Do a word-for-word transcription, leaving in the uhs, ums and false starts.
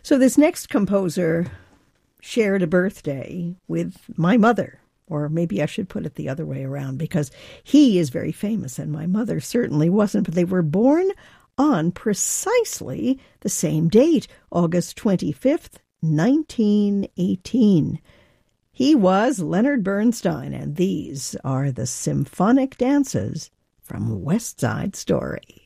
So this next composer shared a birthday with my mother, or maybe I should put it the other way around, because he is very famous and my mother certainly wasn't, but they were born on precisely the same date, August twenty-fifth, nineteen eighteen. He was Leonard Bernstein, and these are the symphonic dances from West Side Story.